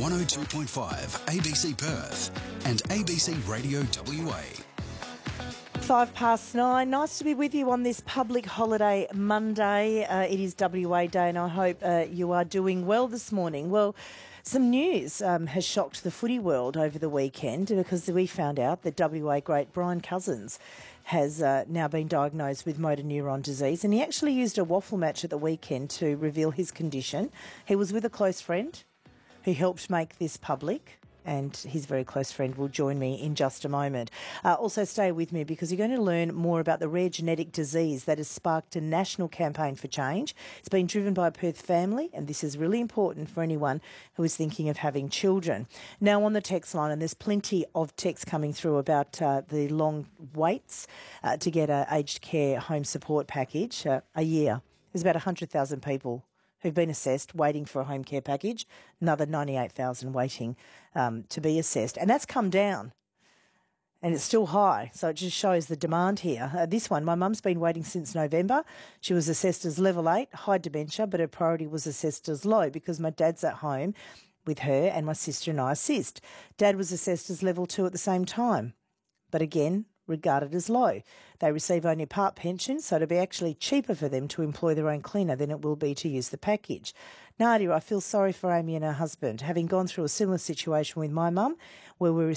102.5 ABC Perth and ABC Radio WA. 9:05. Nice to be with you on this public holiday Monday. It is WA Day and I hope you are doing well this morning. Well, some news has shocked the footy world over the weekend because we found out that WA great Brian Cousins has now been diagnosed with motor neuron disease, and he actually used a waffle match at the weekend to reveal his condition. He was with a close friend who helped make this public, and his very close friend will join me in just a moment. Also stay with me because you're going to learn more about the rare genetic disease that has sparked a national campaign for change. It's been driven by a Perth family, and this is really important for anyone who is thinking of having children. Now on the text line, and there's plenty of texts coming through about the long waits to get an aged care home support package a year. There's about 100,000 people who've been assessed, waiting for a home care package, another 98,000 waiting to be assessed. And that's come down, and it's still high, so it just shows the demand here. This one, my mum's been waiting since November. She was assessed as level 8, high dementia, but her priority was assessed as low because my dad's at home with her and my sister and I assist. Dad was assessed as level 2 at the same time, but again, regarded as low. They receive only part pension, so it'll be actually cheaper for them to employ their own cleaner than it will be to use the package. Nadia, I feel sorry for Amy and her husband. Having gone through a similar situation with my mum, where we